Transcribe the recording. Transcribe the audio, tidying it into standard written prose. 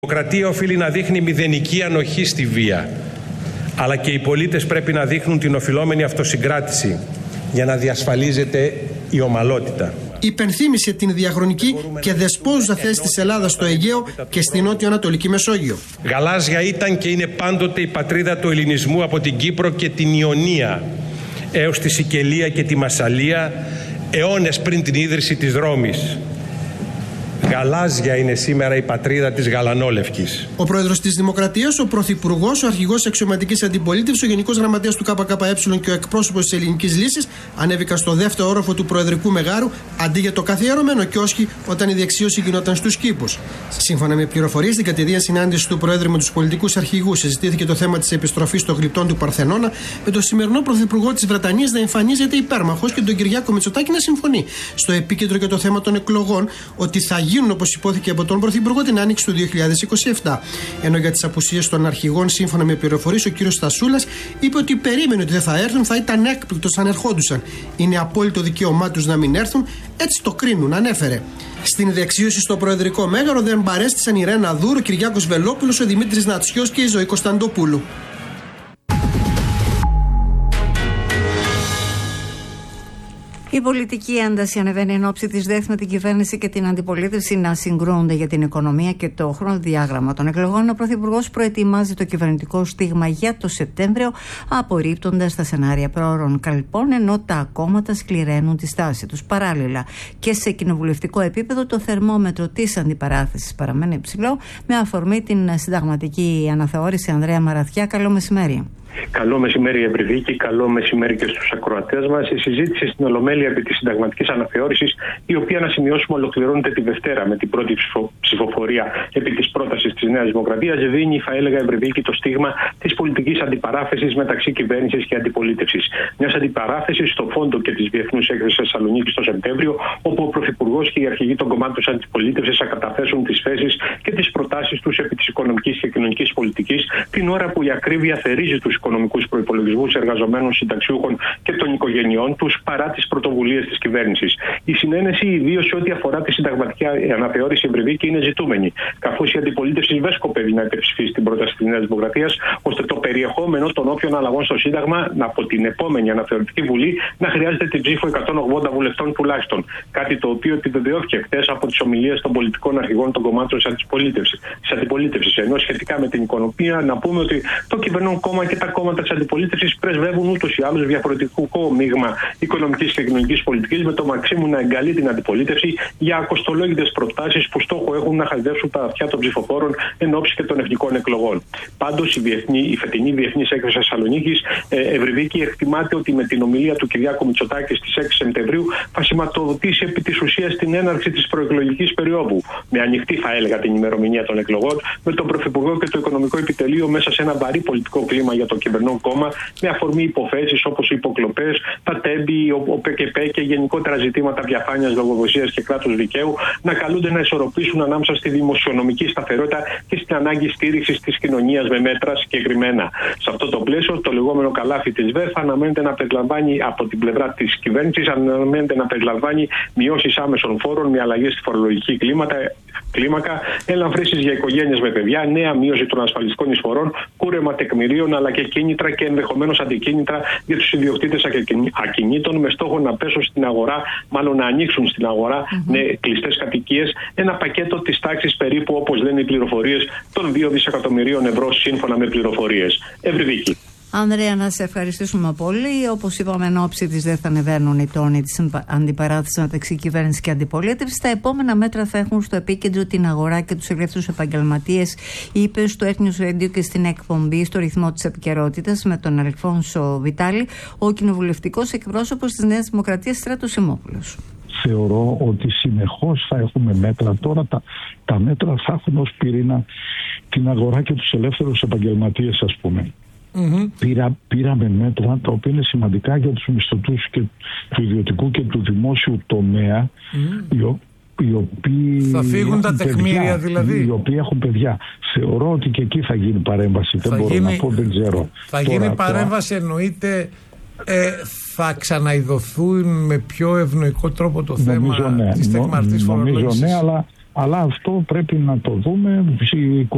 Η δημοκρατία οφείλει να δείχνει μηδενική ανοχή στη βία, αλλά και οι πολίτες πρέπει να δείχνουν την οφειλόμενη αυτοσυγκράτηση για να διασφαλίζεται η ομαλότητα. Υπενθύμησε την διαχρονική και δεσπόζουσα θέση της Ελλάδας στο Αιγαίο και στη νότιο-ανατολική Μεσόγειο. Γαλάζια ήταν και είναι πάντοτε η πατρίδα του ελληνισμού από την Κύπρο και την Ιωνία έως τη Σικελία και τη Μασσαλία, αιώνες πριν την ίδρυση της Ρώμης. Γαλάζια είναι σήμερα η πατρίδα της Γαλανόλευκης. Ο πρόεδρος της Δημοκρατίας, ο πρωθυπουργός, ο αρχηγός αξιωματικής αντιπολίτευσης, ο γενικός γραμματέας του ΚΚΕ και ο εκπρόσωπος της Ελληνικής Λύσης ανέβηκαν στο δεύτερο όροφο του Προεδρικού Μεγάρου αντί για το καθιερωμένο κιόσκι όταν η διεξίωση γινόταν στους κήπους. Σύμφωνα με πληροφορίες, στην κατηδία συνάντηση του Προέδρου με τους πολιτικούς αρχηγούς συζητήθηκε το θέμα της επιστροφής των γλυπτών του Παρθενώνα, με τον σημερινό πρωθυπουργό της Βρετανίας να εμφανίζεται υπέρμαχος και τον Κυριάκο Μητσοτάκη να συμφωνεί. Στο επίκεντρο και το θέμα των εκλογών, ότι θα γίνουν όπως υπόθηκε από τον Πρωθυπουργό την άνοιξη του 2027. Ενώ για τις απουσίες των αρχηγών, σύμφωνα με πληροφορίες, ο κύριος Στασούλας είπε ότι περίμενε ότι δεν θα έρθουν, θα ήταν έκπληκτος αν ερχόντουσαν. Είναι απόλυτο δικαίωμά τους να μην έρθουν, έτσι το κρίνουν, ανέφερε. Στην διεξίωση στο Προεδρικό Μέγαρο δεν παρέστησαν η Ρένα Δούρ, ο Κυριάκος Βελόπουλος, ο Δημήτρης Νατσιός και η Ζωή Κωνσταντοπούλου. Η πολιτική ένταση ανεβαίνει εν ώψη της ΔΕΘ με την κυβέρνηση και την αντιπολίτευση να συγκρούονται για την οικονομία και το χρονοδιάγραμμα των εκλογών. Ο Πρωθυπουργός προετοιμάζει το κυβερνητικό στίγμα για το Σεπτέμβριο, απορρίπτοντας τα σενάρια προώρων καλπών, ενώ τα κόμματα σκληραίνουν τη στάση τους. Παράλληλα, και σε κοινοβουλευτικό επίπεδο, το θερμόμετρο της αντιπαράθεσης παραμένει υψηλό, με αφορμή την συνταγματική αναθεώρηση. Ανδρέα Μαραθιά, καλό μεσημέρι. Καλό μεσημέρι, Ευρυδίκη. Καλό μεσημέρι και στους ακροατές μας. Η συζήτηση στην Ολομέλεια επί της συνταγματικής αναθεώρησης, η οποία, να σημειώσουμε, ολοκληρώνεται τη Δευτέρα με την πρώτη ψηφοφορία επί της πρότασης της Νέας Δημοκρατίας, δίνει, θα έλεγα, Ευρυδίκη, το στίγμα της πολιτικής αντιπαράθεσης μεταξύ κυβέρνησης και αντιπολίτευσης. Μιας αντιπαράθεσης στο φόντο και της Διεθνούς Έκθεσης Θεσσαλονίκης το Σεπτέμβριο, όπου ο Πρωθυπουργός και οι αρχηγοί των κομμάτων της αντιπολίτευσης θα καταθέσουν τις θέσεις και τις προτάσεις τους επί της οικονομικής και κοινωνικής πολιτικής, την ώρα που η ακρίβεια θερίζει τους οικονομικούς προϋπολογισμούς εργαζομένων, συνταξιούχων και των οικογενειών τους, παρά τις πρωτοβουλίες της κυβέρνησης. Η συνένεση, ιδίως σε ό,τι αφορά τη συνταγματική αναθεώρηση, Ευρυδίκη, είναι ζητούμενη, καθώς η αντιπολίτευση δεν σκοπεύει να υπερψηφίσει την πρόταση της Νέας Δημοκρατίας, ώστε το περιεχόμενο των όποιων αλλαγών στο Σύνταγμα από την επόμενη αναθεωρητική Βουλή να χρειάζεται την ψήφο 180 βουλευτών τουλάχιστον. Κάτι το οποίο επιβεβαιώθηκε χθες από τις ομιλίες των πολιτικών αρχηγών των κομμάτων της αντιπολίτευσης. Ενώ σχετικά με την οικονομία, να πούμε ότι το κυβερνών κόμμα και τα κόμματα της αντιπολίτευσης πρεσβεύουν ούτως ή άλλως διαφορετικό μείγμα οικονομικής και κοινωνικής πολιτικής, με το Μαξίμου να εγκαλεί την αντιπολίτευση για ακοστολόγητες προτάσεις που στόχο έχουν να χαϊδεύσουν τα αυτιά των ψηφοφόρων εν ώψη και των εθνικών εκλογών. Πάντως, η φετινή Διεθνής Έκθεση Θεσσαλονίκης, Ευρυδίκη, εκτιμάται ότι με την ομιλία του Κυριάκου Μητσοτάκη στις 6 Σεπτεμβρίου θα σηματοδοτήσει επί της ουσίας την έναρξη της προεκλογικής περίοδου, με ανοιχτή, θα έλεγα, την ημερομηνία των εκλογών, με τον Πρωθυπουργό και το Οικονομικό Επιτελείο μέσα σε ένα βαρύ πολιτικό κλίμα για το κυβερνών κόμμα, με αφορμή υποθέσεις όπως οι υποκλοπές, τα τέμπη, ο ΠΚΠ και γενικότερα ζητήματα διαφάνειας, λογοδοσίας και κράτους δικαίου, να καλούνται να ισορροπήσουν ανάμεσα στη δημοσιονομική σταθερότητα και στην ανάγκη στήριξης της κοινωνίας με μέτρα συγκεκριμένα. Σε αυτό το πλαίσιο, το λεγόμενο καλάθι της ΒΕΘ αναμένεται να περιλαμβάνει από την πλευρά της κυβέρνησης, αναμένεται να περιλαμβάνει μειώσεις άμεσων φόρων με αλλαγές στη φορολογική κλίμακα, ελαφρύσεις για οικογένειες με παιδιά, νέα μείωση των ασφαλιστικών εισφορών, κούρεμα τεκμηρίων, αλλά και κίνητρα και ενδεχομένως αντικίνητρα για τους ιδιοκτήτες ακινήτων, με στόχο να πέσουν στην αγορά, μάλλον να ανοίξουν στην αγορά κλειστές κατοικίες. Ένα πακέτο της τάξης περίπου, όπως λένε οι πληροφορίες, των 2 δισεκατομμυρίων ευρώ σύμφωνα με πληροφορίες. Ευρυδίκη. Ανδρέα, να σε ευχαριστήσουμε πολύ. Όπως είπαμε, εν ώψη της δεν θα ανεβαίνουν οι τόνοι της αντιπαράθεσης μεταξύ κυβέρνησης και αντιπολίτευσης. Τα επόμενα μέτρα θα έχουν στο επίκεντρο την αγορά και τους ελεύθερους επαγγελματίες, είπε στο Ethnios Radio και στην εκπομπή στο ρυθμό της επικαιρότητας με τον Αλφόνσο Βιτάλη, ο κοινοβουλευτικός εκπρόσωπος της Νέας Δημοκρατίας, Στράτος Σιμόπουλος. Θεωρώ ότι συνεχώς θα έχουμε μέτρα. Τώρα τα μέτρα θα έχουν ως πυρήνα την αγορά και τους ελεύθερους επαγγελματίες, ας πούμε. Πήραμε μέτρα τα οποία είναι σημαντικά για τους μισθωτούς και του ιδιωτικού και του δημόσιου τομέα, οι οποίοι θα φύγουν τα τεκμήρια, δηλαδή. Οι οποίοι έχουν παιδιά. Θεωρώ ότι και εκεί θα γίνει παρέμβαση. Δεν μπορώ να πω, δεν ξέρω. Θα γίνει παρέμβαση, εννοείται. Θα ξαναειδωθούν με πιο ευνοϊκό τρόπο το θέμα της τεκμαρτής φορολόγησης. Νομίζω ναι, αλλά αυτό πρέπει να το δούμε.